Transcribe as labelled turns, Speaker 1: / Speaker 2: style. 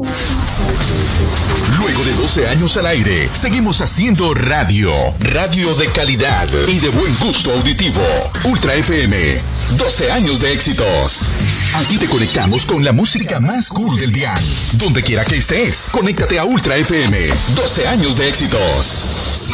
Speaker 1: Luego de 12 años al aire, seguimos haciendo radio. Radio de calidad y de buen gusto auditivo. Ultra FM. 12 años de éxitos. Aquí te conectamos con la música más cool del dial. Donde quiera que estés, conéctate a Ultra FM. 12 años de éxitos.